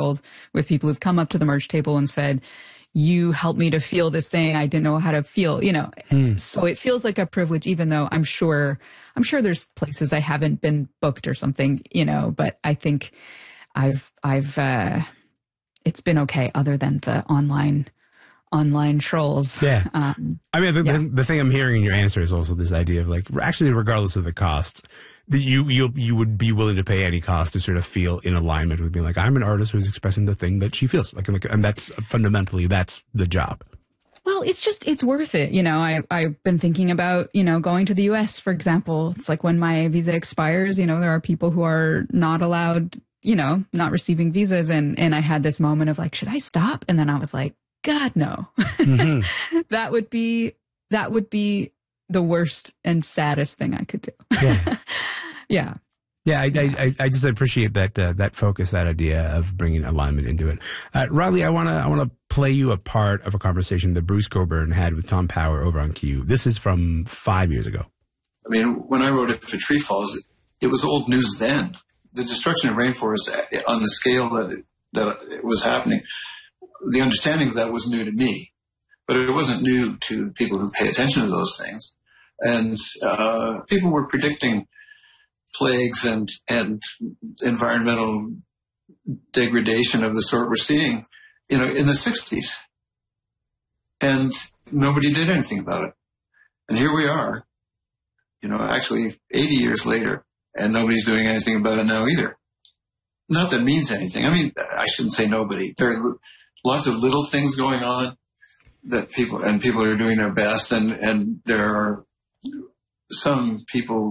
struggled with people who've come up to the merch table and said, you helped me to feel this thing I didn't know how to feel, So it feels like a privilege, even though I'm sure there's places I haven't been booked or something, but I think I've it's been okay other than the online trolls. Yeah. The thing I'm hearing in your answer is also this idea of like, actually, regardless of the cost, that you would be willing to pay any cost to sort of feel in alignment with being like, I'm an artist who's expressing the thing that she feels like, and that's fundamentally, that's the job. Well, it's worth it. I've been thinking about, going to the US, for example. It's like when my visa expires, there are people who are not allowed, not receiving visas. And I had this moment of like, should I stop? And then I was like, God, no. Mm-hmm. That would be the worst and saddest thing I could do. Yeah. Yeah. Yeah, I just appreciate that focus, that idea of bringing alignment into it. Riley, I want to play you a part of a conversation that Bruce Cockburn had with Tom Power over on Q. This is from 5 years ago. I mean, when I wrote If a Tree Falls, it was old news then. The destruction of rainforests on the scale that it was happening, the understanding of that was new to me, but it wasn't new to people who pay attention to those things. And people were predicting plagues and environmental degradation of the sort we're seeing, in the 60s. And nobody did anything about it. And here we are, actually 80 years later, and nobody's doing anything about it now either. Not that it means anything. I mean, I shouldn't say nobody. There are lots of little things going on that people are doing their best, and there are some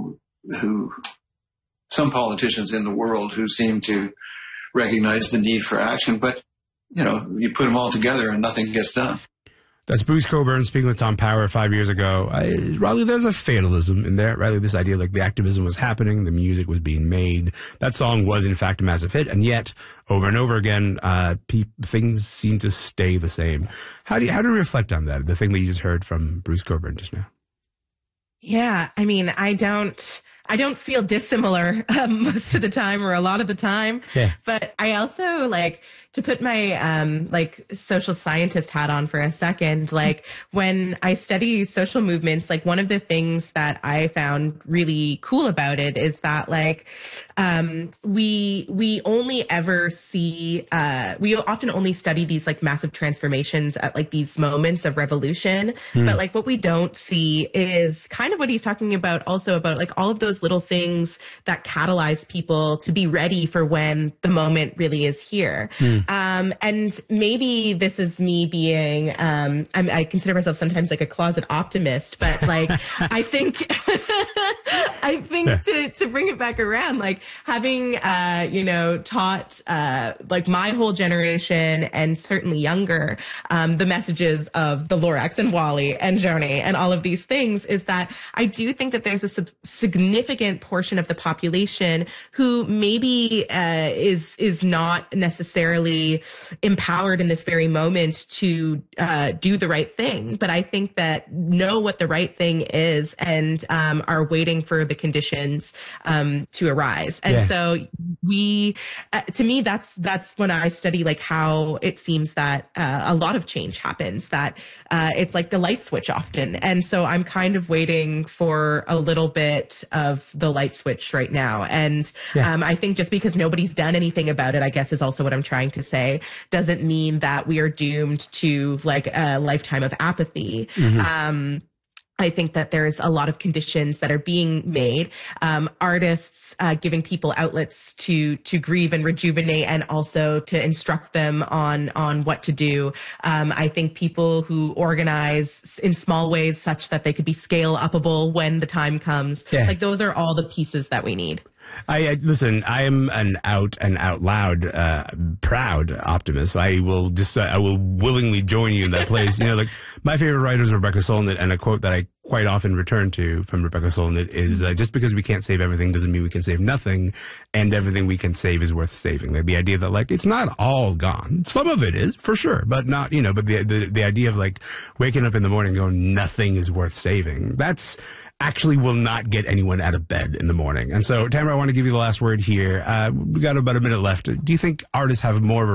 politicians in the world who seem to recognize the need for action, but you put them all together and nothing gets done. That's Bruce Cockburn speaking with Tom Power 5 years ago. Riley, there's a fatalism in there. Riley, this idea like the activism was happening, the music was being made. That song was, in fact, a massive hit. And yet, over and over again, things seem to stay the same. How do you reflect on that, the thing that you just heard from Bruce Cockburn just now? Yeah, I mean, I don't feel dissimilar most of the time or a lot of the time. Yeah. But I also to put my social scientist hat on for a second, when I study social movements, one of the things that I found really cool about it is that we only ever see we often only study these massive transformations at these moments of revolution. But what we don't see is kind of what he's talking about, also about all of those little things that catalyze people to be ready for when the moment really is here. And maybe this is me being, I consider myself sometimes a closet optimist, but I think, to bring it back around, having, taught, my whole generation and certainly younger, the messages of the Lorax and Wally and Joni and all of these things, is that I do think that there's a significant portion of the population who maybe, is not necessarily empowered in this very moment to do the right thing, but I think that know what the right thing is and are waiting for the conditions to arise. And so to me, that's when I study how it seems that a lot of change happens, that it's like the light switch often. And so I'm kind of waiting for a little bit of the light switch right now. And I think just because nobody's done anything about it, I guess is also what I'm trying to say, doesn't mean that we are doomed to a lifetime of apathy. Mm-hmm. I think that there's a lot of conditions that are being made. Artists giving people outlets to grieve and rejuvenate, and also to instruct them on what to do. I think people who organize in small ways such that they could be scale upable when the time comes. Yeah. Those are all the pieces that we need. Listen, I am an out loud, proud optimist. I will willingly join you in that place. My favorite writer is Rebecca Solnit, and a quote that I quite often return to from Rebecca Solnit is, just because we can't save everything doesn't mean we can save nothing, and everything we can save is worth saving. The idea that it's not all gone. Some of it is, for sure, but not, but the idea of waking up in the morning going, nothing is worth saving. That's actually will not get anyone out of bed in the morning. And so, Tamara, I want to give you the last word here. We got about a minute left. Do you think artists have more of a